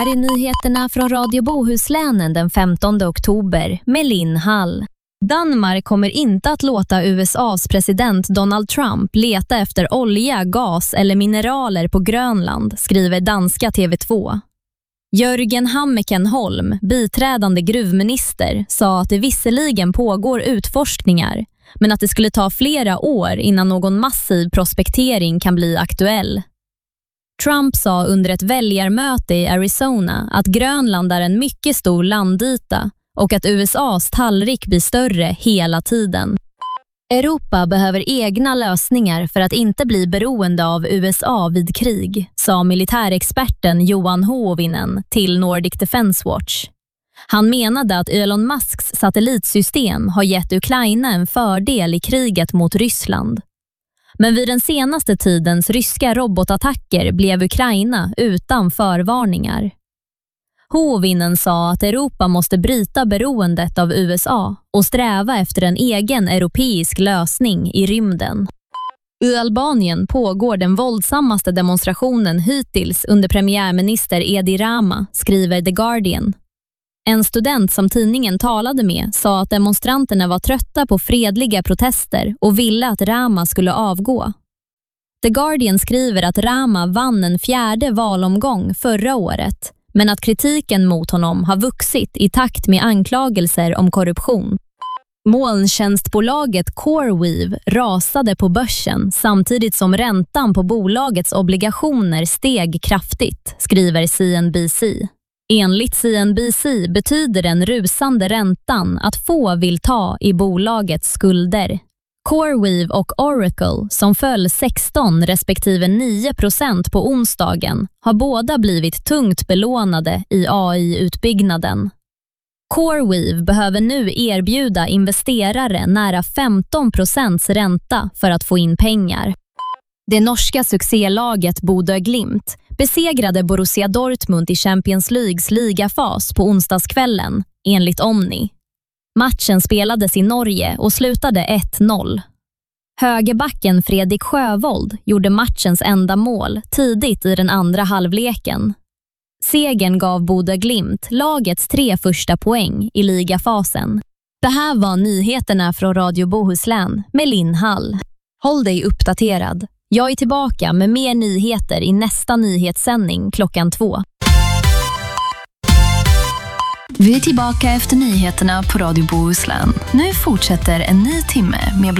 Här är nyheterna från Radio Bohuslänen den 15 oktober med Linn Hall. Danmark kommer inte att låta USAs president Donald Trump leta efter olja, gas eller mineraler på Grönland, skriver danska TV2. Jörgen Hammeken Holm, biträdande gruvminister, sa att det visserligen pågår utforskningar, men att det skulle ta flera år innan någon massiv prospektering kan bli aktuell. Trump sa under ett väljarmöte i Arizona att Grönland är en mycket stor landyta och att USAs tallrik blir större hela tiden. Europa behöver egna lösningar för att inte bli beroende av USA vid krig, sa militärexperten Johan Hovinen till Nordic Defense Watch. Han menade att Elon Musks satellitsystem har gett Ukraina en fördel i kriget mot Ryssland. Men vid den senaste tidens ryska robotattacker blev Ukraina utan förvarningar. Hovinen sa att Europa måste bryta beroendet av USA och sträva efter en egen europeisk lösning i rymden. I Albanien pågår den våldsammaste demonstrationen hittills under premiärminister Edi Rama, skriver The Guardian. En student som tidningen talade med sa att demonstranterna var trötta på fredliga protester och ville att Rama skulle avgå. The Guardian skriver att Rama vann en 4:e valomgång förra året, men att kritiken mot honom har vuxit i takt med anklagelser om korruption. Molntjänstbolaget CoreWeave rasade på börsen samtidigt som räntan på bolagets obligationer steg kraftigt, skriver CNBC. Enligt CNBC betyder den rusande räntan att få vill ta i bolagets skulder. CoreWeave och Oracle, som föll 16 respektive 9% på onsdagen, har båda blivit tungt belånade i AI-utbyggnaden. CoreWeave behöver nu erbjuda investerare nära 15% ränta för att få in pengar. Det norska succélaget Bodø Glimt besegrade Borussia Dortmund i Champions Leagues ligafas på onsdagskvällen, enligt Omni. Matchen spelades i Norge och slutade 1-0. Högerbacken Fredrik Sjövold gjorde matchens enda mål tidigt i den andra halvleken. Segern gav Bodø Glimt lagets 3 första poäng i ligafasen. Det här var nyheterna från Radio Bohuslän med Linn Hall. Håll dig uppdaterad. Jag är tillbaka med mer nyheter i nästa nyhetssändning klockan 2. Vi är tillbaka efter nyheterna på Radio Bohuslän. Nu fortsätter en ny timme med